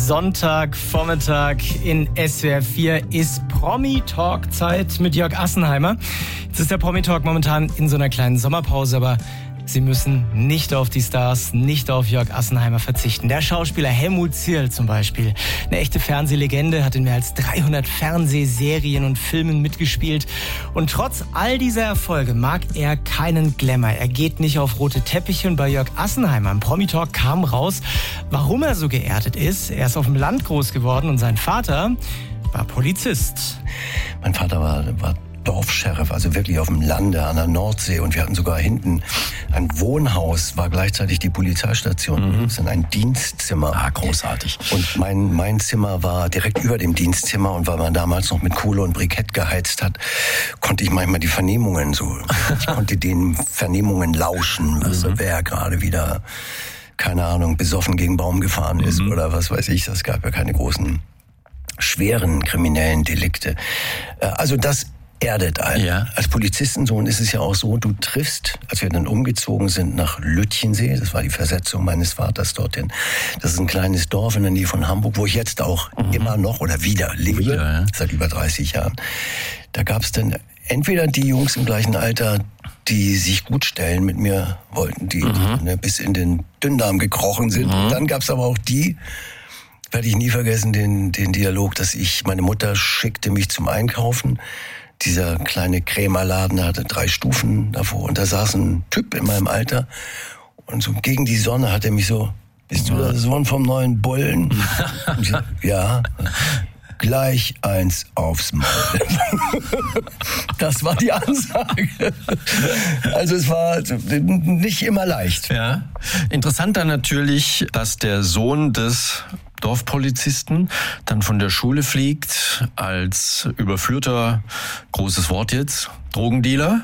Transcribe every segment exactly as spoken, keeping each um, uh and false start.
Sonntagvormittag in S W R vier ist Promi-Talk-Zeit mit Jörg Assenheimer. Jetzt ist der Promi-Talk momentan in so einer kleinen Sommerpause, aber Sie müssen nicht auf die Stars, nicht auf Jörg Assenheimer verzichten. Der Schauspieler Helmut Zierl zum Beispiel, eine echte Fernsehlegende, hat in mehr als dreihundert Fernsehserien und Filmen mitgespielt. Und trotz all dieser Erfolge mag er keinen Glamour. Er geht nicht auf rote Teppiche. Und bei Jörg Assenheimer im Promi-Talk kam raus, warum er so geerdet ist. Er ist auf dem Land groß geworden und sein Vater war Polizist. Mein Vater war, war Dorfscheriff, also wirklich auf dem Lande an der Nordsee, und wir hatten sogar hinten ein Wohnhaus, war gleichzeitig die Polizeistation. Mhm. Das ist ein Dienstzimmer. Ah, großartig. Und mein, mein Zimmer war direkt über dem Dienstzimmer, und weil man damals noch mit Kohle und Brikett geheizt hat, konnte ich manchmal die Vernehmungen so, ich konnte den Vernehmungen lauschen, was mhm. wer gerade wieder, keine Ahnung, besoffen gegen Baum gefahren ist mhm. oder was weiß ich. Es gab ja keine großen, schweren kriminellen Delikte. Also das erdet einen. Ja. Als Polizistensohn ist es ja auch so, du triffst, als wir dann umgezogen sind nach Lütchensee, das war die Versetzung meines Vaters dorthin, das ist ein kleines Dorf in der Nähe von Hamburg, wo ich jetzt auch mhm. immer noch oder wieder lebe, wieder, ja. seit über dreißig Jahren. Da gab es dann entweder die Jungs im gleichen Alter, die sich gut stellen mit mir wollten, die mhm. ne, bis in den Dünndarm gekrochen sind. Mhm. Und dann gab es aber auch die, werde ich nie vergessen, den, den Dialog, dass ich, meine Mutter schickte mich zum Einkaufen. Dieser kleine Krämerladen hatte drei Stufen davor, und da saß ein Typ in meinem Alter, und so gegen die Sonne hat er mich so: Bist du der Sohn vom neuen Bullen? Und ich, ja. Gleich eins aufs Maul. Das war die Ansage. Also es war nicht immer leicht. Ja. Interessant dann natürlich, dass der Sohn des Dorfpolizisten dann von der Schule fliegt als überführter, großes Wort jetzt, Drogendealer.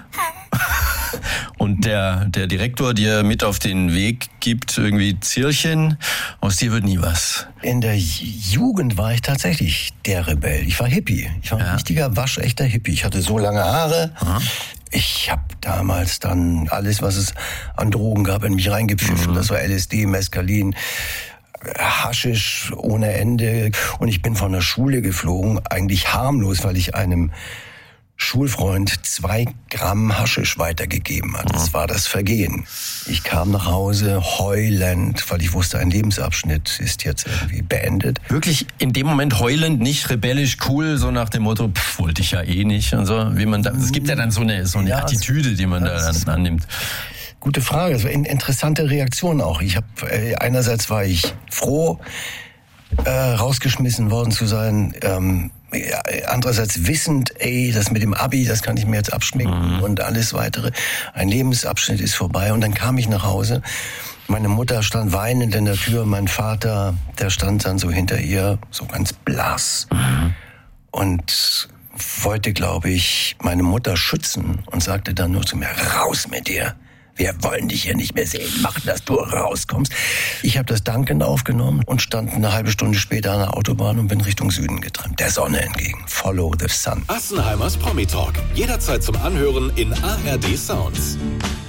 Und der, der Direktor dir mit auf den Weg gibt, irgendwie: Zierlchen, aus dir wird nie was. In der Jugend war ich tatsächlich der Rebell. Ich war Hippie. Ich war ja. ein richtiger, waschechter Hippie. Ich hatte so lange Haare. Aha. Ich habe damals dann alles, was es an Drogen gab, in mich reingepfiffen. Mhm. Das war L S D, Mescalin, Haschisch ohne Ende. Und ich bin von der Schule geflogen, eigentlich harmlos, weil ich einem Schulfreund zwei Gramm Haschisch weitergegeben hat. Das war das Vergehen. Ich kam nach Hause heulend, weil ich wusste, ein Lebensabschnitt ist jetzt irgendwie beendet. Wirklich in dem Moment heulend, nicht rebellisch cool, so nach dem Motto, pff, wollte ich ja eh nicht und so. Wie man da, es gibt ja dann so eine, so eine ja, Attitüde, die man da dann annimmt. Gute Frage. Das war eine interessante Reaktion auch. Ich habe äh, einerseits war ich froh, äh, rausgeschmissen worden zu sein. Ähm, ja, andererseits wissend, ey, das mit dem Abi, das kann ich mir jetzt abschminken mhm. und alles weitere. Ein Lebensabschnitt ist vorbei. Und dann kam ich nach Hause. Meine Mutter stand weinend in der Tür. Mein Vater, der stand dann so hinter ihr, so ganz blass. Mhm. Und wollte, glaube ich, meine Mutter schützen und sagte dann nur zu mir: Raus mit dir. Wir wollen dich hier nicht mehr sehen. Mach, dass du rauskommst. Ich habe das dankend aufgenommen und stand eine halbe Stunde später an der Autobahn und bin Richtung Süden getrennt, der Sonne entgegen. Follow the sun. Assenheimers Promi Talk. Jederzeit zum Anhören in A R D Sounds.